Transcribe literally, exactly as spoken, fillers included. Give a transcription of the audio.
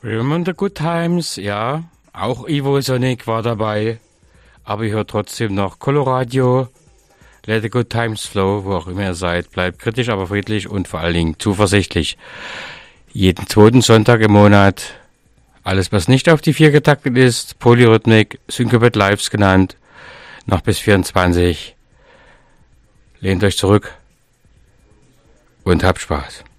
Remember the Good Times, ja. Auch Ivo Sonic war dabei. Aber ich höre trotzdem noch Coloradio. Let the Good Times Flow, wo auch immer ihr seid. Bleibt kritisch, aber friedlich und vor allen Dingen zuversichtlich. Jeden zweiten Sonntag im Monat. Alles, was nicht auf die vier getaktet ist. Polyrhythmik, Syncopate Lives genannt. Noch bis vierundzwanzig. Lehnt euch zurück und habt Spaß.